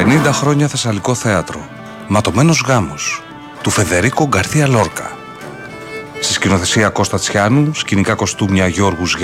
50 χρόνια Θεσσαλικό θέατρο. Ματωμένος γάμος του Φεδερίκο Γκαρθία Λόρκα. Στη σκηνοθεσία Κώστα Τσιάνου, σκηνικά κοστούμια Γιώργου